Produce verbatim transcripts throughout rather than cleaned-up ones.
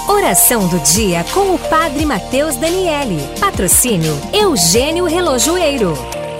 Oração do dia com o Padre Mateus Daniele. Patrocínio Eugênio Relojoeiro.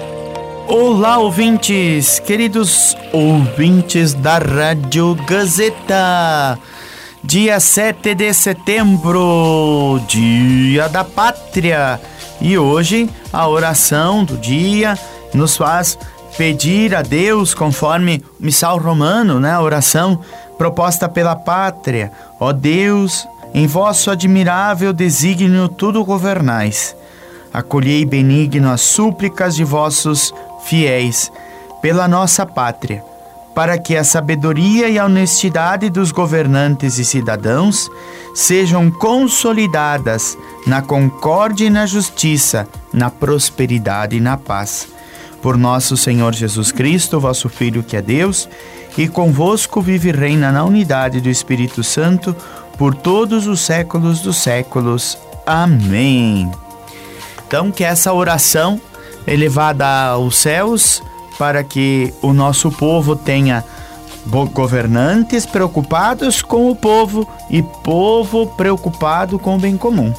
Olá, ouvintes, queridos ouvintes da Rádio Gazeta. Dia sete de setembro, Dia da Pátria. E hoje a oração do dia nos faz pedir a Deus, conforme o missal romano, né? A oração proposta pela pátria. Ó Deus, em vosso admirável desígnio tudo governais. Acolhei benigno as súplicas de vossos fiéis pela nossa pátria, para que a sabedoria e a honestidade dos governantes e cidadãos sejam consolidadas na concórdia e na justiça, na prosperidade e na paz. Por nosso Senhor Jesus Cristo, vosso Filho, que é Deus, e convosco vive e reina na unidade do Espírito Santo, por todos os séculos dos séculos. Amém. Então, que essa oração é levada aos céus, para que o nosso povo tenha governantes preocupados com o povo e povo preocupado com o bem comum.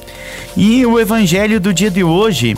E o evangelho do dia de hoje,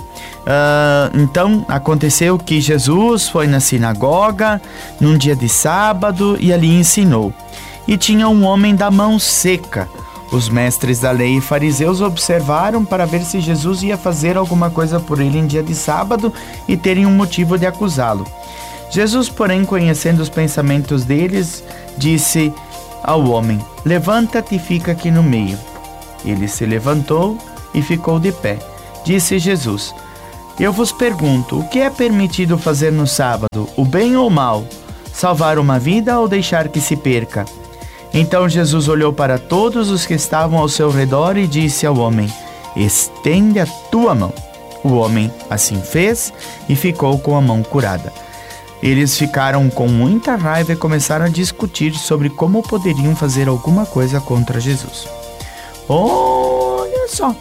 uh, então, aconteceu que Jesus foi na sinagoga num dia de sábado e ali ensinou. E tinha um homem da mão seca. Os mestres da lei e fariseus observaram para ver se Jesus ia fazer alguma coisa por ele em dia de sábado e terem um motivo de acusá-lo. Jesus, porém, conhecendo os pensamentos deles, disse ao homem: levanta-te e fica aqui no meio. Ele se levantou e ficou de pé. Disse Jesus: eu vos pergunto, o que é permitido fazer no sábado, o bem ou o mal? Salvar uma vida ou deixar que se perca? Então Jesus olhou para todos os que estavam ao seu redor e disse ao homem: estende a tua mão. O homem assim fez e ficou com a mão curada. Eles ficaram com muita raiva e começaram a discutir sobre como poderiam fazer alguma coisa contra Jesus. Olha só! Uh,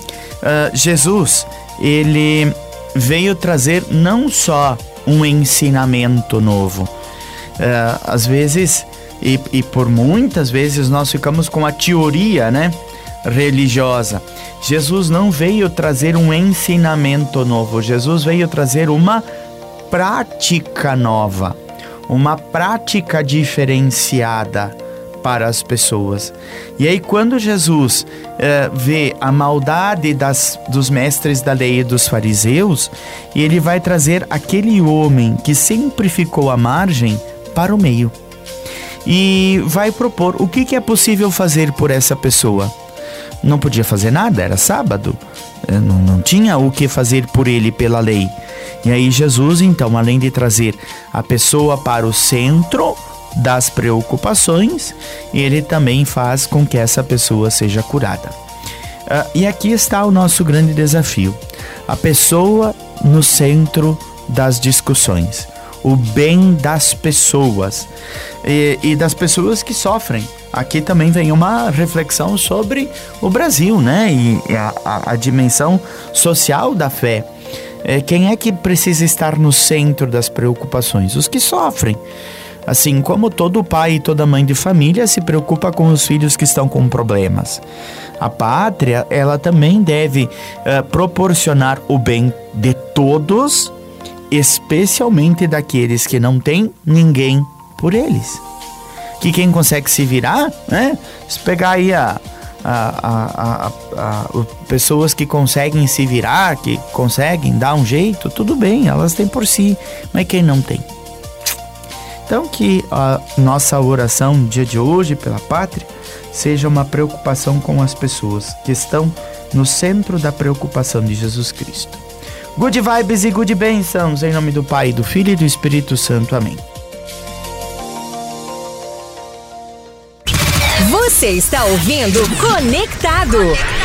Jesus, ele veio trazer não só um ensinamento novo. Uh, às vezes... E, e por muitas vezes nós ficamos com a teoria, né, religiosa. Jesus não veio trazer um ensinamento novo. Jesus veio trazer uma prática nova, uma prática diferenciada para as pessoas. E aí quando Jesus eh, vê a maldade das, dos mestres da lei e dos fariseus, ele vai trazer aquele homem que sempre ficou à margem para o meio. E vai propor o que, que é possível fazer por essa pessoa. Não podia fazer nada, era sábado, não, não tinha o que fazer por ele pela lei. E aí Jesus, então, além de trazer a pessoa para o centro das preocupações, ele também faz com que essa pessoa seja curada. Uh, e aqui está o nosso grande desafio: a pessoa no centro das discussões. O bem das pessoas e, e das pessoas que sofrem. Aqui também vem uma reflexão sobre o Brasil, né? E a, a, a dimensão social da fé. É, quem é que precisa estar no centro das preocupações? Os que sofrem. Assim como todo pai e toda mãe de família se preocupa com os filhos que estão com problemas. A pátria, ela também deve uh, proporcionar o bem de todos, especialmente daqueles que não têm ninguém por eles. Que quem consegue se virar, né? Se pegar aí a, a, a, a, a, a pessoas que conseguem se virar, que conseguem dar um jeito, tudo bem, elas têm por si, mas quem não tem? Então que a nossa oração no dia de hoje pela pátria seja uma preocupação com as pessoas que estão no centro da preocupação de Jesus Cristo. Good vibes e good bênçãos, em nome do Pai, do Filho e do Espírito Santo. Amém. Você está ouvindo Conectado.